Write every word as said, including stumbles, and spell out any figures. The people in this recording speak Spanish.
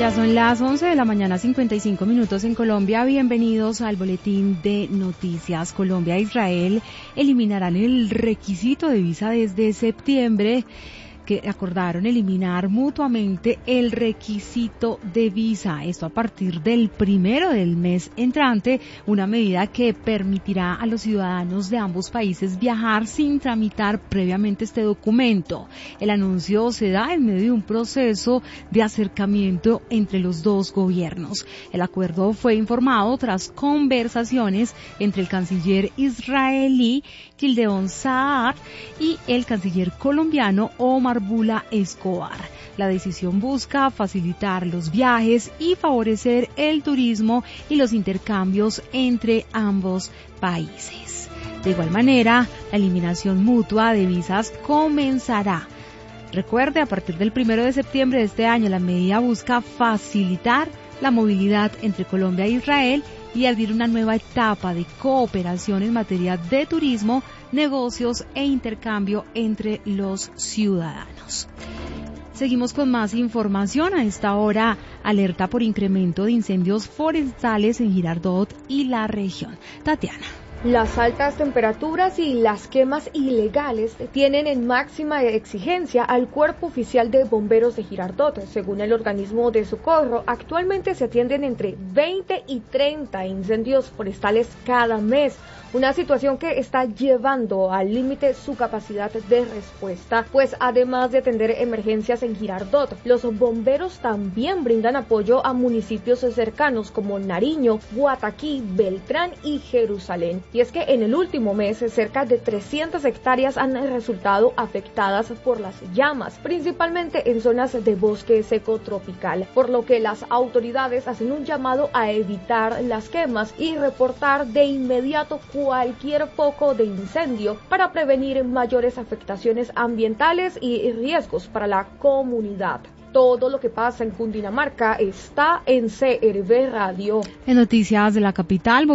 Ya son las once de la mañana, cincuenta y cinco minutos en Colombia. Bienvenidos al boletín de Noticias. Colombia e Israel eliminarán el requisito de visa desde septiembre, que acordaron eliminar mutuamente el requisito de visa. Esto a partir del primero del mes entrante, una medida que permitirá a los ciudadanos de ambos países viajar sin tramitar previamente este documento. El anuncio se da en medio de un proceso de acercamiento entre los dos gobiernos. El acuerdo fue informado tras conversaciones entre el canciller israelí Gideon Saar y el canciller colombiano Omar Bula Escobar. La decisión busca facilitar los viajes y favorecer el turismo y los intercambios entre ambos países. De igual manera, la eliminación mutua de visas comenzará. Recuerde, a partir del primero de septiembre de este año, la medida busca facilitar la movilidad entre Colombia e Israel y abrir una nueva etapa de cooperación en materia de turismo, negocios e intercambio entre los ciudadanos. Seguimos con más información. A esta hora, alerta por incremento de incendios forestales en Girardot y la región. Tatiana. Las altas temperaturas y las quemas ilegales tienen en máxima exigencia al Cuerpo Oficial de Bomberos de Girardot. Según el organismo de socorro, actualmente se atienden entre veinte y treinta incendios forestales cada mes, una situación que está llevando al límite su capacidad de respuesta, pues además de atender emergencias en Girardot, los bomberos también brindan apoyo a municipios cercanos como Nariño, Guataquí, Beltrán y Jerusalén. Y es que en el último mes cerca de trescientas hectáreas han resultado afectadas por las llamas, principalmente en zonas de bosque seco tropical, por lo que las autoridades hacen un llamado a evitar las quemas y reportar de inmediato cualquier foco de incendio para prevenir mayores afectaciones ambientales y riesgos para la comunidad. Todo lo que pasa en Cundinamarca está en C R V Radio. En noticias de la capital,